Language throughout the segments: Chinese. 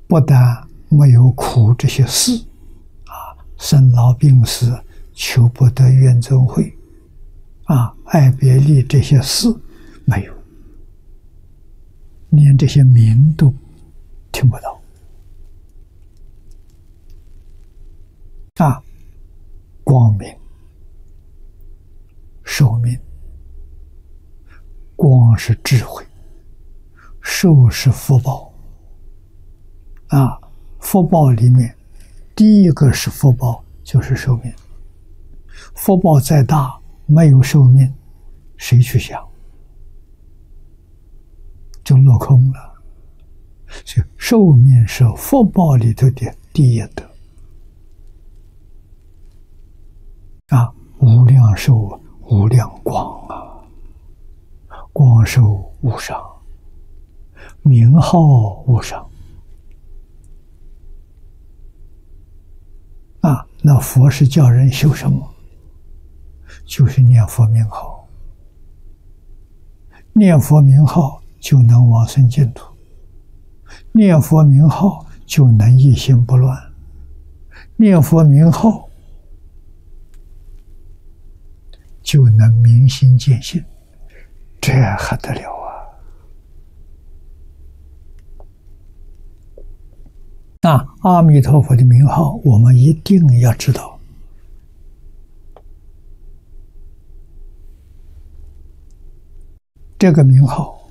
不但没有苦这些事，生老病死、求不得怨憎会，爱别离这些事没有，连这些名都听不到。光明、寿命，光是智慧，寿是福报。福报里面，第一个是福报，就是寿命。福报再大，没有寿命，谁去想？就落空了。所以寿命是福报里头的第一德。无量寿，无量光光寿无上，名号无上。那佛是叫人修什么？就是念佛名号，念佛名号就能往生净土，念佛名号就能一心不乱，念佛名号就能明心见性，这还得了阿弥陀佛的名号我们一定要知道。这个名号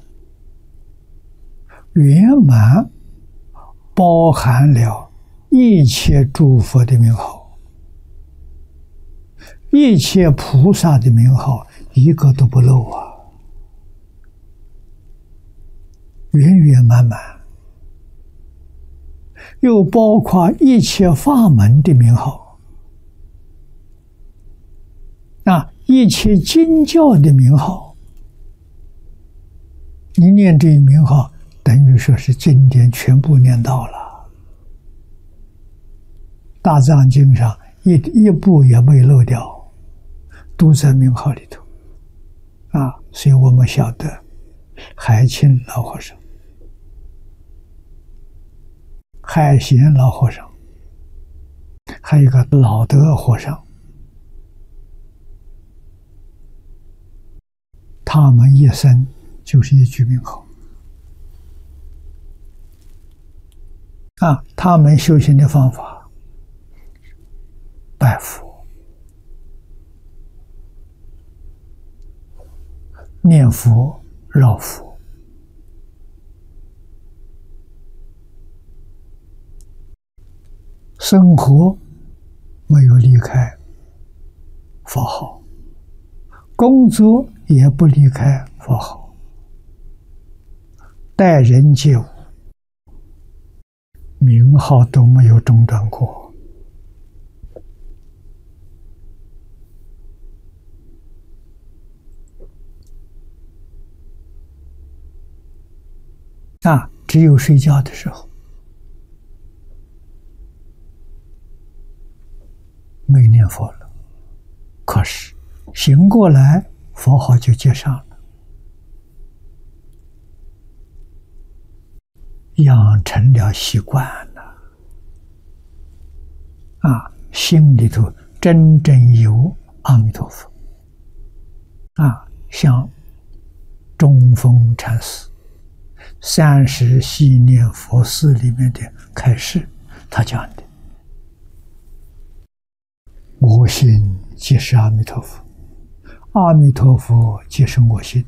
圆满包含了一切诸佛的名号，一切菩萨的名号一个都不漏圆圆满满，又包括一切法门的名号，一切经教的名号。你念这一名号，等于说是经典全部念到了，大藏经上一部也没漏掉，都在名号里头所以我们晓得海清老和尚、海贤老和尚，还有一个老德和尚，他们一生就是一句名号他们修行的方法，拜佛、念佛、绕佛，生活没有离开佛号，工作也不离开佛号，待人接物，名号都没有中断过。只有睡觉的时候没念佛了，可是醒过来佛号就接上了，养成了习惯了心里头真正有阿弥陀佛像中峰禅师30系念佛寺里面的开示，他讲的我心即是阿弥陀佛，阿弥陀佛即是我心，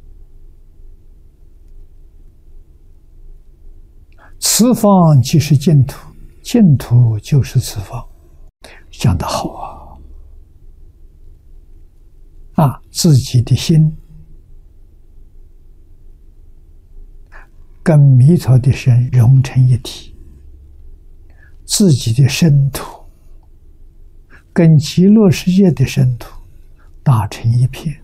此方即是净土，净土就是此方。讲得好自己的心跟弥陀的身融成一体，自己的身土跟极乐世界的身土打成一片，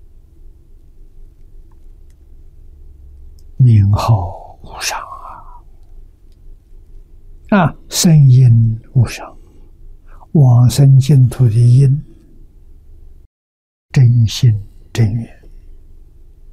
名号无上声音无上，往生净土的因真心真愿。